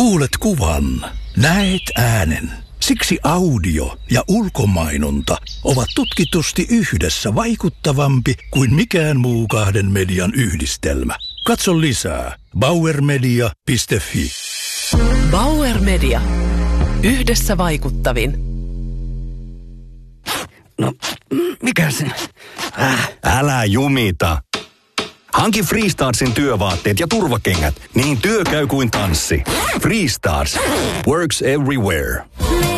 Kuulet kuvan, näet äänen. Siksi audio ja ulkomainonta ovat tutkitusti yhdessä vaikuttavampi kuin mikään muu kahden median yhdistelmä. Katso lisää bauermedia.fi. Bauer Media. Yhdessä vaikuttavin. No, mikä se? Älä jumita. Hanki Freestarsin työvaatteet ja turvakengät, niin työ käy kuin tanssi. Freestars. Works everywhere.